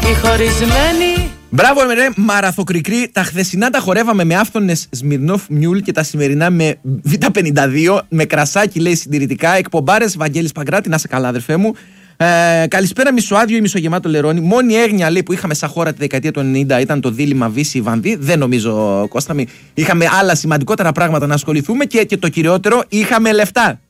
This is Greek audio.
οι χωρισμένοι. Μπράβο, ρε μαραθοκρικρή. Τα χθεσινά τα χορεύαμε με άφθονες Σμιρνόφ Μιούλ και τα σημερινά με Β52. Με κρασάκι, λέει, συντηρητικά. Εκπομπάρες, Βαγγέλης Παγκράτη, να σε καλά, αδερφέ μου. Καλησπέρα, μισοάδιο ή μισογεμάτο λερόνι. Μόνη έγνοια, λέει, που είχαμε σαν χώρα τη δεκαετία του 90 ήταν το δίλημμα Βύση-Βανδύ. Δεν νομίζω, Κώστα, είχαμε άλλα σημαντικότερα πράγματα να ασχοληθούμε και το κυριότερο, είχαμε λεφτά.